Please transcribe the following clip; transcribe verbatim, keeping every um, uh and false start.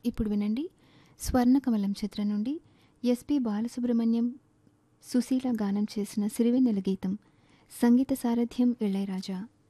ఇప్పుడు వినండి స్వర్ణకమలం చిత్రం నుండి ఎస్పి బాలసుబ్రహ్మణ్యం సుశీల గానం చేసిన సిరివెన్నెల గీతం. సంగీత సారథ్యం ఇళయరాజా.